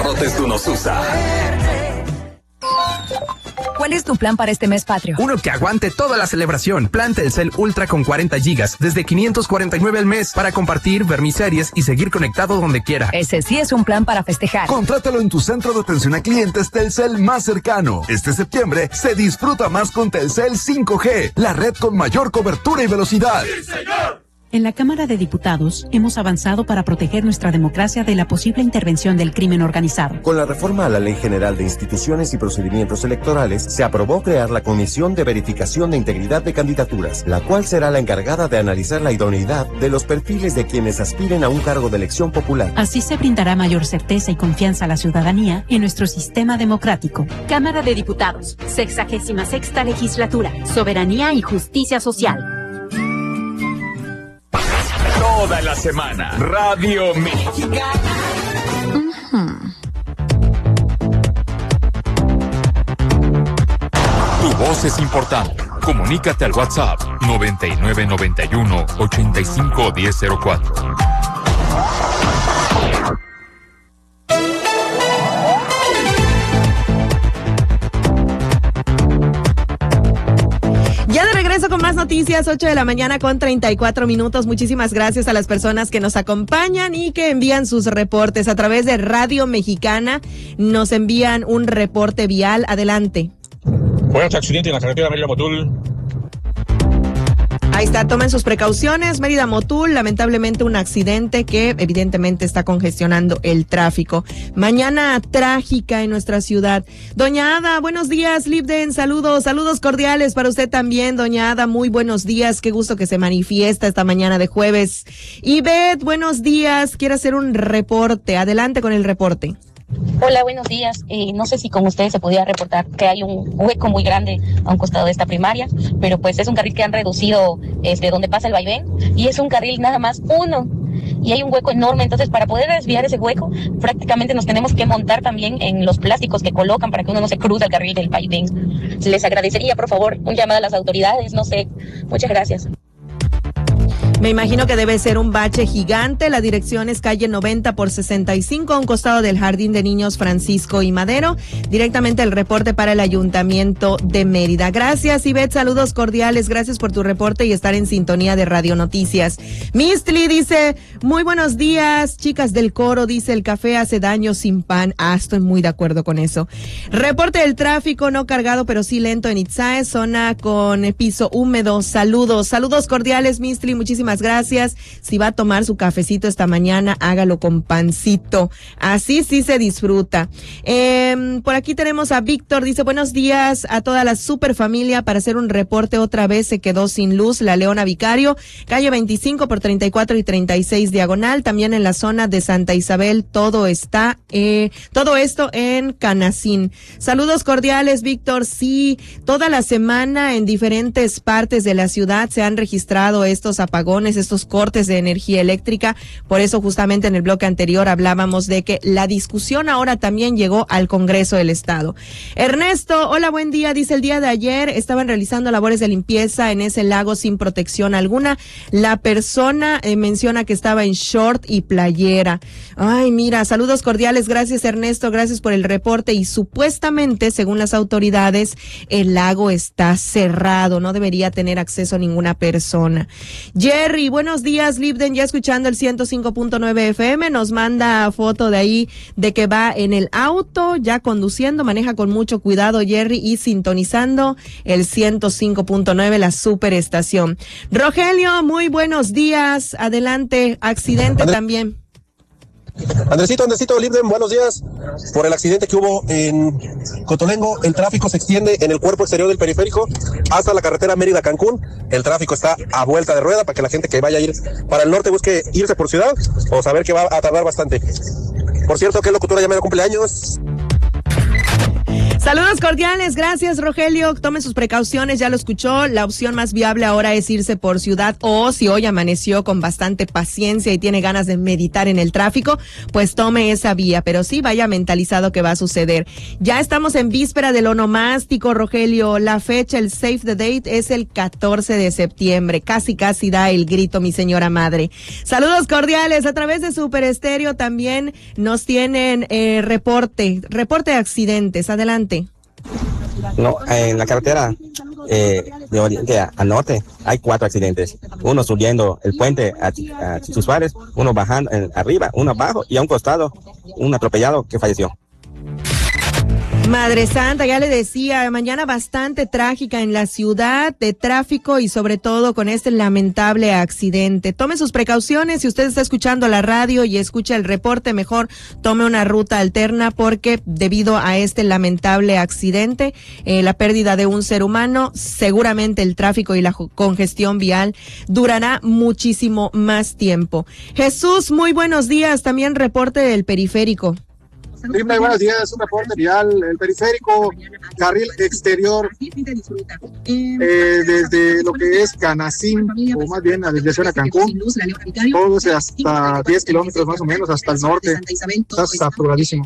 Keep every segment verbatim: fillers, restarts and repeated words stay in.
Rotes Tunosusa. ¿Cuál es tu plan para este mes patrio? Uno que aguante toda la celebración. Plan Telcel Ultra con cuarenta gigas, desde quinientos cuarenta y nueve al mes, para compartir, ver mis series y seguir conectado donde quiera. Ese sí es un plan para festejar. Contrátalo en tu centro de atención a clientes Telcel más cercano. Este septiembre se disfruta más con Telcel cinco G, la red con mayor cobertura y velocidad. ¡Sí, señor! En la Cámara de Diputados hemos avanzado para proteger nuestra democracia de la posible intervención del crimen organizado. Con la reforma a la Ley General de Instituciones y Procedimientos Electorales, se aprobó crear la Comisión de Verificación de Integridad de Candidaturas, la cual será la encargada de analizar la idoneidad de los perfiles de quienes aspiren a un cargo de elección popular. Así se brindará mayor certeza y confianza a la ciudadanía en nuestro sistema democrático. Cámara de Diputados, sexagésima sexta legislatura, Soberanía y Justicia Social. Toda la semana, Radio Mexicana. Uh-huh. Tu voz es importante. Comunícate al WhatsApp noventa y nueve noventa y uno ochenta y cinco diez cero cuatro. Ya de regreso con más noticias, ocho de la mañana con treinta y cuatro minutos. Muchísimas gracias a las personas que nos acompañan y que envían sus reportes a través de Radio Mexicana. Nos envían un reporte vial. Adelante. Buenos accidentes en la carretera Mérida Motul. Ahí está, tomen sus precauciones. Mérida Motul, lamentablemente un accidente que evidentemente está congestionando el tráfico. Mañana trágica en nuestra ciudad. Doña Ada, buenos días, Libden, saludos, saludos cordiales para usted también, doña Ada, muy buenos días, qué gusto que se manifiesta esta mañana de jueves. Ivette, buenos días, quiere hacer un reporte, adelante con el reporte. Hola, buenos días. Eh, no sé si con ustedes se podía reportar que hay un hueco muy grande a un costado de esta primaria, pero pues es un carril que han reducido este, donde pasa el vaivén, y es un carril nada más uno, y hay un hueco enorme. Entonces, para poder desviar ese hueco, prácticamente nos tenemos que montar también en los plásticos que colocan para que uno no se cruce el carril del vaivén. Les agradecería, por favor, un llamado a las autoridades, no sé. Muchas gracias. Me imagino que debe ser un bache gigante. La dirección es calle noventa por sesenta y cinco, a un costado del Jardín de Niños Francisco y Madero. Directamente el reporte para el Ayuntamiento de Mérida. Gracias, Ivette, saludos cordiales. Gracias por tu reporte y estar en sintonía de Radio Noticias. Mistli dice, muy buenos días, chicas del coro. Dice, el café hace daño sin pan. Ah, estoy muy de acuerdo con eso. Reporte del tráfico, no cargado, pero sí lento en Itzae, zona con piso húmedo. Saludos, saludos cordiales, Mistli. Muchísimas gracias. Si va a tomar su cafecito esta mañana, hágalo con pancito. Así sí se disfruta. Eh, por aquí tenemos a Víctor. Dice, buenos días a toda la super familia. Para hacer un reporte, otra vez se quedó sin luz la Leona Vicario, calle veinticinco por treinta y cuatro y treinta y seis diagonal. También en la zona de Santa Isabel, todo está, eh, todo esto en Canacín. Saludos cordiales, Víctor. Sí, toda la semana en diferentes partes de la ciudad se han registrado estos apagones, estos cortes de energía eléctrica. Por eso justamente en el bloque anterior hablábamos de que la discusión ahora también llegó al Congreso del Estado. Ernesto, hola, buen día. Dice, el día de ayer estaban realizando labores de limpieza en ese lago sin protección alguna. La persona eh, menciona que estaba en short y playera. Ay, mira, saludos cordiales. Gracias, Ernesto. Gracias por el reporte. Y supuestamente, según las autoridades, el lago está cerrado. No debería tener acceso a ninguna persona. Jerry, buenos días, Libden, ya escuchando el ciento cinco punto nueve F M, nos manda foto de ahí de que va en el auto, ya conduciendo, maneja con mucho cuidado, Jerry, y sintonizando el ciento cinco punto nueve, la superestación. Rogelio, muy buenos días, adelante, accidente André. También. Andresito, Andresito, Libden, buenos días. Por el accidente que hubo en Cotolengo, el tráfico se extiende en el cuerpo exterior del periférico hasta la carretera Mérida-Cancún. El tráfico está a vuelta de rueda para que la gente que vaya a ir para el norte busque irse por ciudad o saber que va a tardar bastante. Por cierto, ¿qué locutora ya me da cumpleaños? Saludos cordiales, gracias Rogelio, tomen sus precauciones, ya lo escuchó, la opción más viable ahora es irse por ciudad o si hoy amaneció con bastante paciencia y tiene ganas de meditar en el tráfico, pues tome esa vía, pero sí vaya mentalizado que va a suceder. Ya estamos en víspera del onomástico, Rogelio, la fecha, el save the date es el catorce de septiembre, casi casi da el grito mi señora madre. Saludos cordiales, a través de Super Estéreo también nos tienen eh, reporte, reporte de accidentes, adelante. No, en la carretera eh, de oriente a, a norte hay cuatro accidentes. Uno subiendo el puente a, a Chicho Suárez, uno bajando en, arriba, uno abajo y a un costado un atropellado que falleció. Madre Santa, ya le decía, mañana bastante trágica en la ciudad, de tráfico y sobre todo con este lamentable accidente. Tome sus precauciones, si usted está escuchando la radio y escucha el reporte, mejor tome una ruta alterna porque debido a este lamentable accidente, eh, la pérdida de un ser humano, seguramente el tráfico y la congestión vial durará muchísimo más tiempo. Jesús, muy buenos días, también reporte del periférico. Dime, buenos días, un reporte vial, el periférico, carril exterior, eh, desde lo que es Canacín, o más bien la desviación a Cancún, todo hasta diez kilómetros más o menos, hasta el norte, está saturadísimo.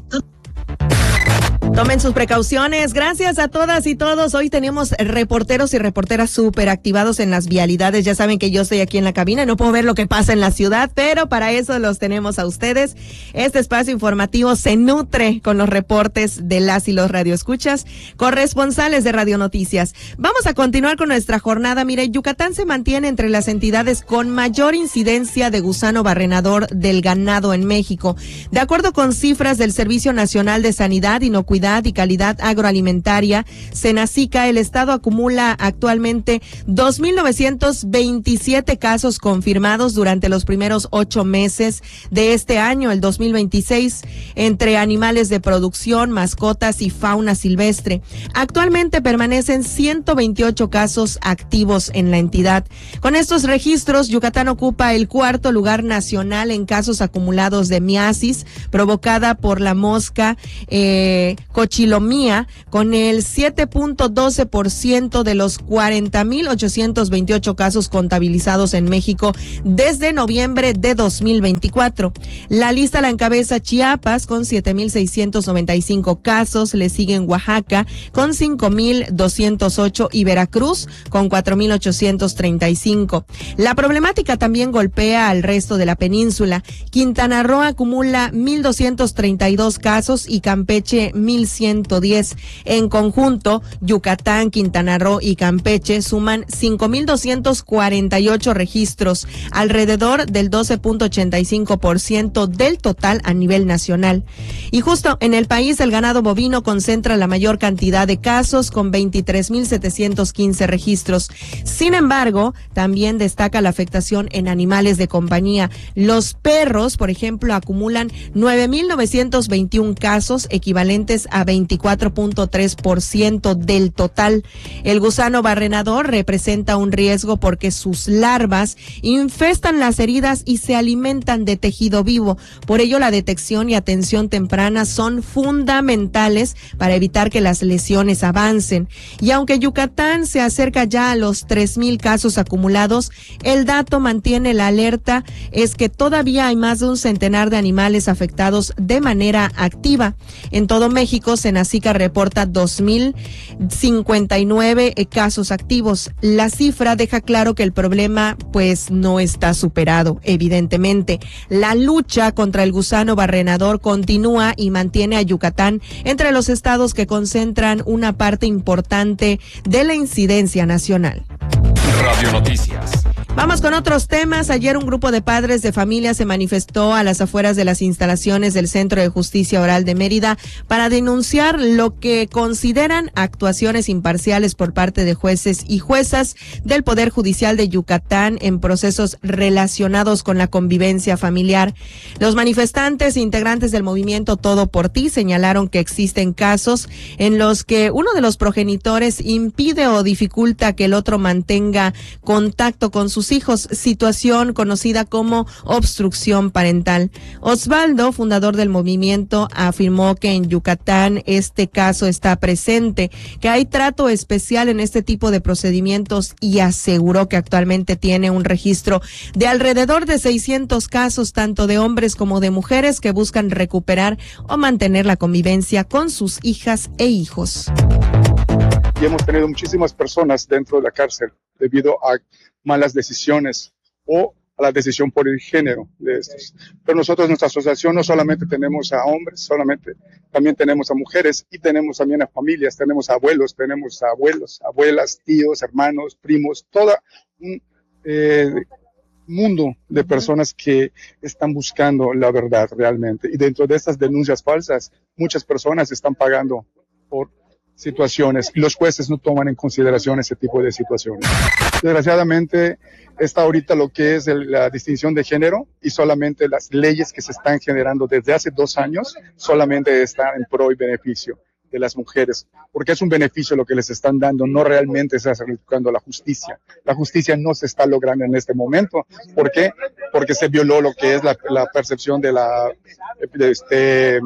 Tomen sus precauciones. Gracias a todas y todos. Hoy tenemos reporteros y reporteras súper activados en las vialidades. Ya saben que yo estoy aquí en la cabina, no puedo ver lo que pasa en la ciudad, pero para eso los tenemos a ustedes. Este espacio informativo se nutre con los reportes de las y los radioescuchas, corresponsales de Radio Noticias. Vamos a continuar con nuestra jornada. Mire, Yucatán se mantiene entre las entidades con mayor incidencia de gusano barrenador del ganado en México. De acuerdo con cifras del Servicio Nacional de Sanidad, Inocuidad y Calidad Agroalimentaria, Senacica, el estado acumula actualmente dos mil novecientos veintisiete casos confirmados durante los primeros ocho meses de este año, el dos mil veintiséis, entre animales de producción, mascotas y fauna silvestre. Actualmente permanecen ciento veintiocho casos activos en la entidad. Con estos registros, Yucatán ocupa el cuarto lugar nacional en casos acumulados de miasis provocada por la mosca eh, cochilomía, con el siete punto doce por ciento de los cuarenta mil ochocientos veintiocho casos contabilizados en México desde noviembre de dos mil veinticuatro. La lista la encabeza Chiapas con siete mil seiscientos noventa y cinco casos, le siguen Oaxaca con cinco mil doscientos ocho y Veracruz con cuatro mil ochocientos treinta y cinco. La problemática también golpea al resto de la península. Quintana Roo acumula mil doscientos treinta y dos casos y Campeche mil ciento diez. En conjunto, Yucatán, Quintana Roo y Campeche suman cinco mil doscientos cuarenta y ocho registros, alrededor del doce punto ochenta y cinco por ciento del total a nivel nacional. Y justo en el país, el ganado bovino concentra la mayor cantidad de casos, con veintitrés mil setecientos quince registros. Sin embargo, también destaca la afectación en animales de compañía. Los perros, por ejemplo, acumulan nueve mil novecientos veintiún casos, equivalentes a veinticuatro punto tres por ciento del total. El gusano barrenador representa un riesgo porque sus larvas infestan las heridas y se alimentan de tejido vivo. Por ello, la detección y atención temprana son fundamentales para evitar que las lesiones avancen. Y aunque Yucatán se acerca ya a los tres mil casos acumulados, el dato mantiene la alerta, es que todavía hay más de un centenar de animales afectados de manera activa. En todo México, Senacica reporta dos mil cincuenta y nueve casos activos. La cifra deja claro que el problema pues no está superado, evidentemente. La lucha contra el gusano barrenador continúa y mantiene a Yucatán entre los estados que concentran una parte importante de la incidencia nacional. Radio Noticias. Vamos con otros temas. Ayer un grupo de padres de familia se manifestó a las afueras de las instalaciones del Centro de Justicia Oral de Mérida para denunciar lo que consideran actuaciones imparciales por parte de jueces y juezas del Poder Judicial de Yucatán en procesos relacionados con la convivencia familiar. Los manifestantes, integrantes del movimiento Todo por Ti, señalaron que existen casos en los que uno de los progenitores impide o dificulta que el otro mantenga contacto con sus sus hijos, situación conocida como obstrucción parental. Osvaldo, fundador del movimiento, afirmó que en Yucatán este caso está presente, que hay trato especial en este tipo de procedimientos y aseguró que actualmente tiene un registro de alrededor de seiscientos casos, tanto de hombres como de mujeres que buscan recuperar o mantener la convivencia con sus hijas e hijos. Y hemos tenido muchísimas personas dentro de la cárcel debido a malas decisiones o a la decisión por el género de estos. Pero nosotros, nuestra asociación, no solamente tenemos a hombres, solamente también tenemos a mujeres y tenemos también a familias, tenemos a abuelos, tenemos a abuelos, abuelas, tíos, hermanos, primos, todo un eh, mundo de personas que están buscando la verdad realmente. Y dentro de estas denuncias falsas, muchas personas están pagando por situaciones y los jueces no toman en consideración ese tipo de situaciones. Desgraciadamente está ahorita lo que es el, la distinción de género y solamente las leyes que se están generando desde hace dos años solamente están en pro y beneficio de las mujeres, porque es un beneficio lo que les están dando, no realmente se está buscando la justicia. La justicia no se está logrando en este momento. ¿Por qué? Porque se violó lo que es la, la percepción de la de este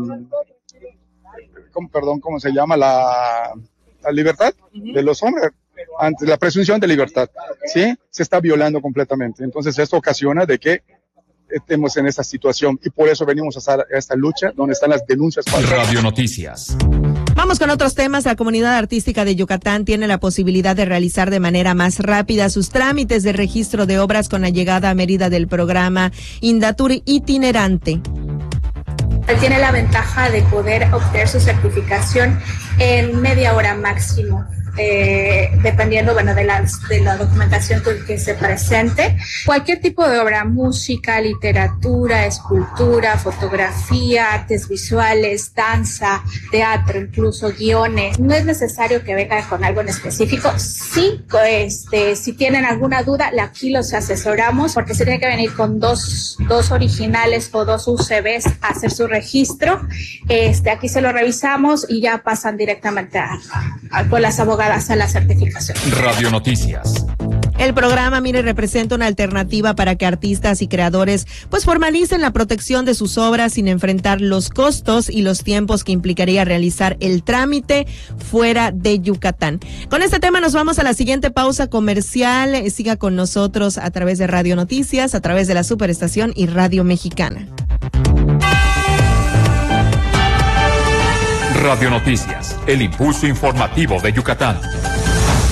¿cómo, perdón, ¿cómo se llama? La, la libertad uh-huh. de los hombres, ante la presunción de libertad, ¿sí? Se está violando completamente. Entonces esto ocasiona de que estemos en esta situación y por eso venimos a, a esta lucha donde están las denuncias. Radio Noticias. Vamos con otros temas. La comunidad artística de Yucatán tiene la posibilidad de realizar de manera más rápida sus trámites de registro de obras con la llegada a Mérida del programa Indatur itinerante. Tiene la ventaja de poder obtener su certificación en media hora máximo. Eh, dependiendo, bueno, de la, de la documentación que, que se presente. Cualquier tipo de obra, música, literatura, escultura, fotografía, artes visuales, danza, teatro, incluso guiones. No es necesario que vengan con algo en específico. Sí, este, si tienen alguna duda, aquí los asesoramos, porque se tiene que venir con dos, dos originales o dos U C Bs a hacer su registro. Este, aquí se lo revisamos y ya pasan directamente a, a, con las abogadas a la certificación. Radio Noticias. El programa, mire, representa una alternativa para que artistas y creadores pues formalicen la protección de sus obras sin enfrentar los costos y los tiempos que implicaría realizar el trámite fuera de Yucatán. Con este tema nos vamos a la siguiente pausa comercial. Siga con nosotros a través de Radio Noticias, a través de la Superestación y Radio Mexicana. Radio Noticias, el impulso informativo de Yucatán.